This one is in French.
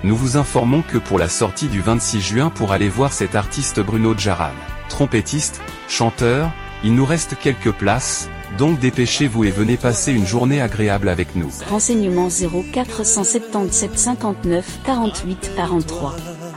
Nous vous informons que pour la sortie du 26 juin pour aller voir cet artiste Bruno Djaran, trompettiste, chanteur, il nous reste quelques places, donc dépêchez-vous et venez passer une journée agréable avec nous. Renseignements 0477 59 48 43.